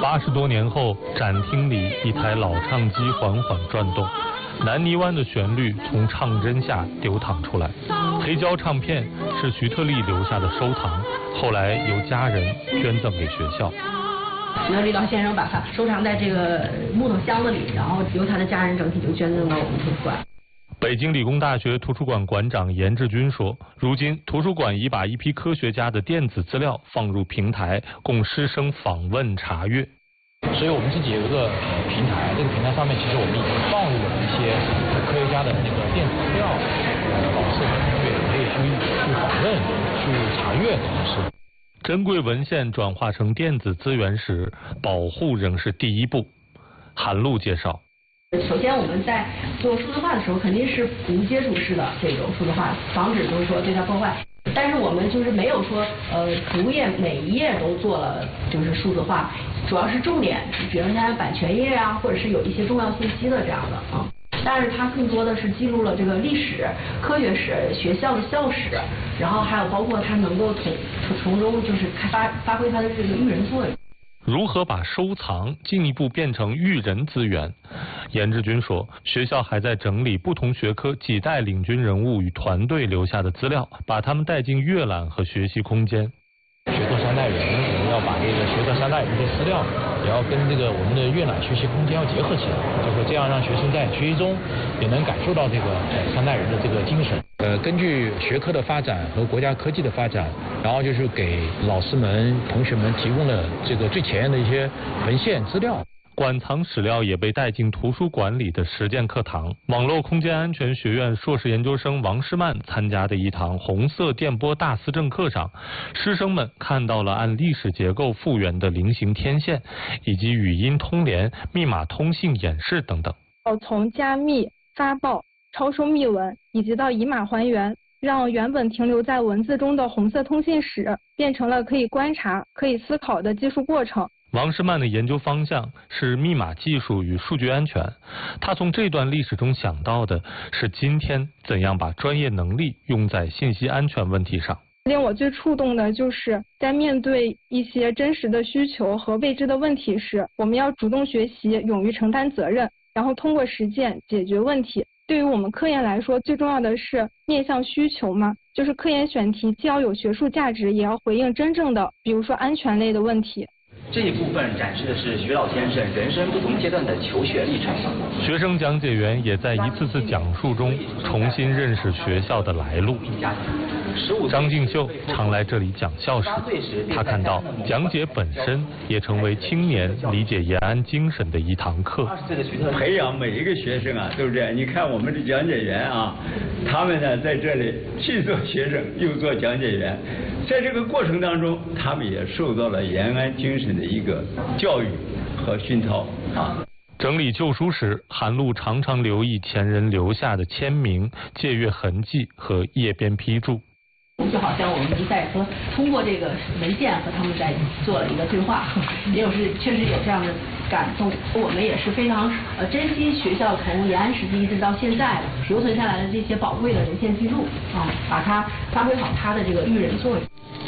80多年后，展厅里一台老唱机缓缓转动，南泥湾的旋律从唱针下流淌出来。黑胶唱片是徐特立留下的收藏，后来由家人捐赠给学校。 徐特立老先生把它收藏在这个木头箱子里，然后由他的家人整体就捐赠到我们图书馆。 北京理工大学图书馆馆长严志军说，如今图书馆已把一批科学家的电子资料放入平台，供师生访问查阅。 所以我们自己有一个平台，这个平台上面其实我们已经放入了一些科学家的那个电子资料，老师和同学也可以去访问、去查阅等事。 珍贵文献转化成电子资源时，保护仍是第一步。韩露介绍。 首先，我们在做数字化的时候，肯定是无接触式的这种数字化，防止就是说对它破坏。但是我们就是没有说逐页每一页都做了就是数字化，主要是重点，比如像版权页啊，或者是有一些重要信息的这样的啊。但是它更多的是记录了这个历史、科学史、学校的校史，然后还有包括它能够从中就是发挥它的这个育人作用。 如何把收藏进一步变成育人资源？严志军说，学校还在整理不同学科几代领军人物与团队留下的资料，把他们带进阅览和学习空间。 学科三代人，我们要把这个学科三代人的资料，也要跟这个我们的阅览学习空间要结合起来，就是这样让学生在学习中也能感受到这个三代人的这个精神。根据学科的发展和国家科技的发展，然后就是给老师们、同学们提供了这个最前沿的一些文献资料。 馆藏史料也被带进图书馆里的实践课堂。网络空间安全学院硕士研究生王诗曼参加的一堂红色电波大思政课上，师生们看到了按历史结构复原的菱形天线，以及语音通联、密码通信演示等等。 从加密、发报、超收密文，以及到以码还原，让原本停留在文字中的红色通信史变成了可以观察、可以思考的技术过程。 王诗曼的研究方向是密码技术与数据安全，他从这段历史中想到的是今天怎样把专业能力用在信息安全问题上。 令我最触动的就是在面对一些真实的需求和未知的问题时，我们要主动学习，勇于承担责任，然后通过实践解决问题。对于我们科研来说，最重要的是面向需求嘛，就是科研选题既要有学术价值，也要回应真正的，比如说安全类的问题。 这一部分展示的是徐老先生人生不同阶段的求学历程。 学生讲解员也在一次次讲述中重新认识学校的来路。张静秀常来这里讲校史，他看到讲解本身也成为青年理解延安精神的一堂课。 培养每一个学生啊，对不对？你看我们的讲解员啊，他们呢在这里既做学生又做讲解员，在这个过程当中，他们也受到了延安精神的一个教育和熏陶啊。 整理旧书时，韩露常常留意前人留下的签名、借阅痕迹和页边批注。 就好像我们在通过这个文件和他们在做了一个对话，也有确实有这样的感动。我们也是非常珍惜学校从延安时期一直到现在留存下来的这些宝贵的文献记录啊，把它发挥好它的这个育人作用。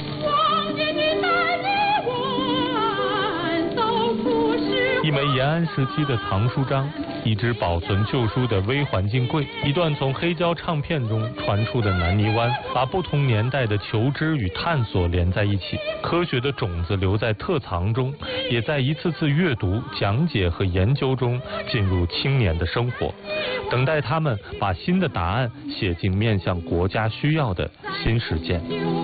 一枚延安时期的藏书章，一只保存旧书的微环境柜，一段从黑胶唱片中传出的南泥湾，把不同年代的求知与探索连在一起。科学的种子留在特藏中，也在一次次阅读、讲解和研究中进入青年的生活，等待他们把新的答案写进面向国家需要的新实践。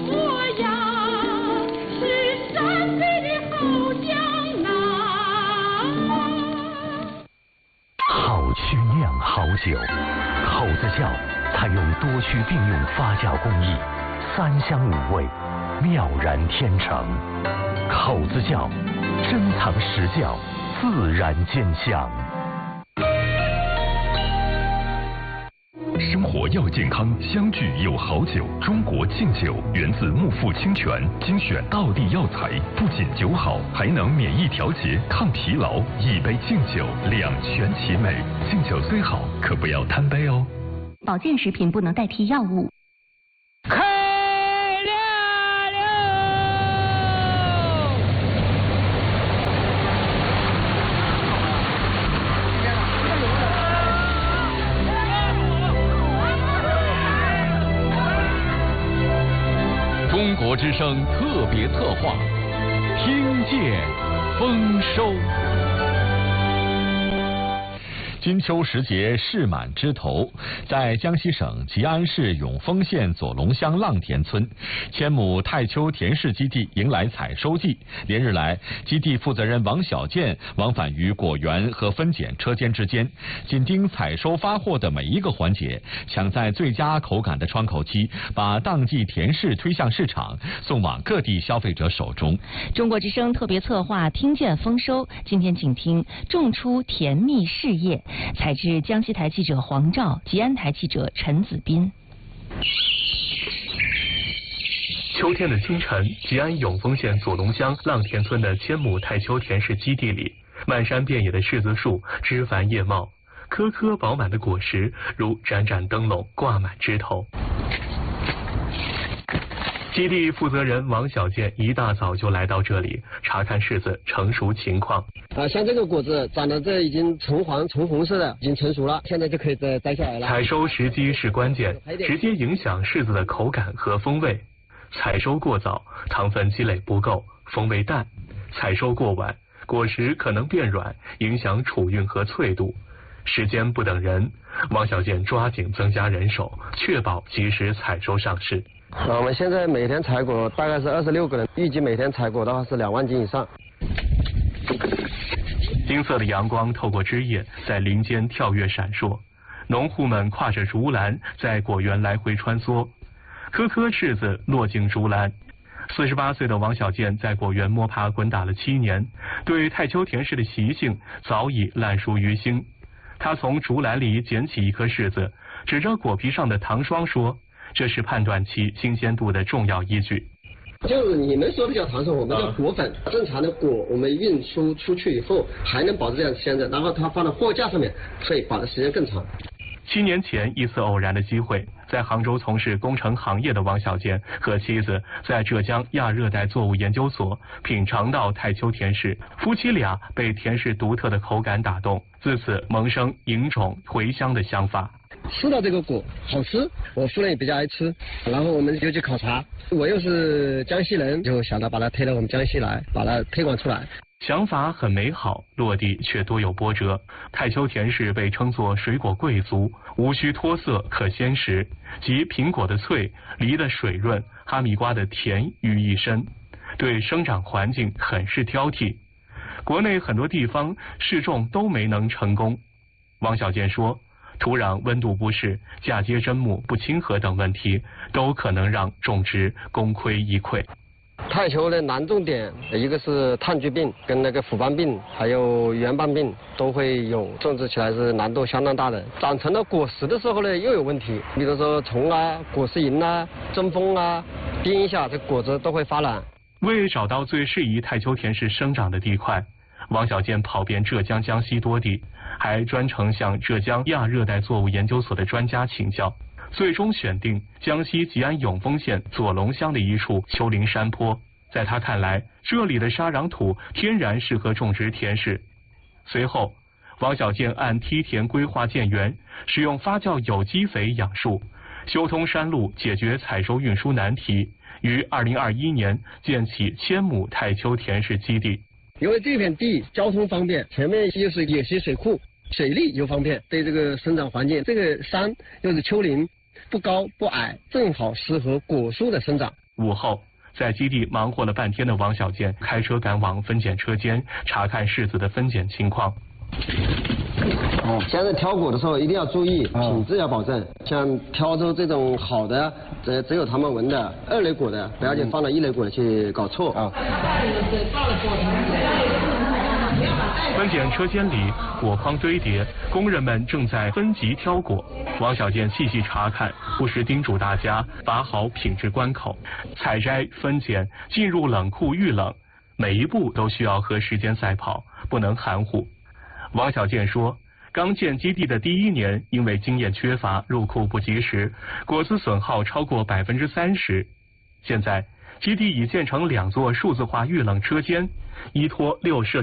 好曲酿好酒，口子窖采用多区并用发酵工艺，3香5味，妙然天成。口子窖，珍藏实窖，自然兼香。生活要健康，相聚有好酒。中国劲酒源自木富清泉，精选道地药材，不仅酒好，还能免疫调节、抗疲劳。一杯劲酒，两全其美。劲酒虽好，可不要贪杯哦。 保健食品不能代替药物。 声特别策划，听见丰收。金秋时节事满枝头，在江西省吉安市永丰县左龙乡浪田村，千亩太丘田氏基地迎来采收季。连日来，基地负责人王小建往返于果园和分拣车间之间，紧盯采收发货的每一个环节，抢在最佳口感的窗口期，把当季田氏推向市场，送往各地消费者手中。 中国之声特别策划听见丰收，今天请听种出甜蜜事业。采自江西台记者黄照，吉安台记者陈子斌。 秋天的清晨，吉安永丰县左龙乡浪田村的千亩太丘田氏基地里，漫山遍野的柿子树枝繁叶茂，颗颗饱满的果实如盏盏灯笼挂满枝头。基地负责人王小建一大早就来到这里查看柿子成熟情况。 像这个果子长得这已经橙黄橙红色的，已经成熟了，现在就可以再摘下来了。 采收时机是关键，直接影响柿子的口感和风味。采收过早，糖分积累不够，风味淡；采收过晚，果实可能变软，影响储运和脆度。时间不等人，王小建抓紧增加人手，确保及时采收上市。 我们现在每天采果大概是26个人，预计每天采果的话是2万斤以上。 金色的阳光透过枝叶在林间跳跃闪烁，农户们挎着竹篮在果园来回穿梭，颗颗柿子落进竹篮。48岁的王小建在果园摸爬滚打了7年，对太丘田氏的习性早已烂熟于心。他从竹篮里捡起一颗柿子，指着果皮上的糖霜说，这是判断其新鲜度的重要依据。 就是你们说的叫糖霜，我们叫果粉。正常的果我们运输出去以后还能保持这样鲜着，然后它放到货架上面可以保的时间更长。 7年前一次偶然的机会，在杭州从事工程行业的王小建和妻子在浙江亚热带作物研究所品尝到太丘田氏，夫妻俩被田氏独特的口感打动，自此萌生引种回乡的想法。 吃到这个果好吃，我夫人也比较爱吃，然后我们就去考察。我又是江西人，就想到把它推到我们江西来，把它推广出来。 想法很美好，落地却多有波折。太丘田氏被称作水果贵族，无需脱色可鲜食，集苹果的脆、梨的水润、哈密瓜的甜于一身，对生长环境很是挑剔。国内很多地方试种都没能成功。王小建说，土壤温度不适、嫁接砧木不亲和等问题，都可能让种植功亏一篑。 太丘的难种点，一个是炭疽病跟那个腐斑病，还有圆瓣病都会有，种植起来是难度相当大的。长成了果实的时候呢，又有问题，比如说虫啊、果实蝇啊、针锋啊，叮一下这果子都会发懒。 为找到最适宜太丘田氏生长的地块，王小建跑遍浙江、江西多地，还专程向浙江亚热带作物研究所的专家请教，最终选定江西吉安永丰县左龙乡的一处丘陵山坡。在他看来，这里的沙壤土天然适合种植田氏。随后，王小建按梯田规划建园，使用发酵有机肥养树，修通山路，解决采收运输难题，于2021年建起千亩太丘田氏基地。 因为这片地交通方便，前面又是野溪水库，水利又方便，对这个生长环境，这个山又是丘陵，不高不矮，正好适合果树的生长。 午后，在基地忙活了半天的王小建开车赶往分拣车间，查看柿子的分拣情况。 现在挑果的时候一定要注意品质要保证，像挑出这种好的，只有他们闻的2类果的，不要去放到1类果的去搞错啊。 分拣车间里果筐堆叠，工人们正在分级挑果。王小建细细查看，不时叮嘱大家把好品质关口。采摘、分拣、进入冷库预冷，每一步都需要和时间赛跑，不能含糊。王小建说，刚建基地的第1年，因为经验缺乏，入库不及时，果子损耗超过30%。现在基地已建成2座数字化预冷车间，依托6摄氏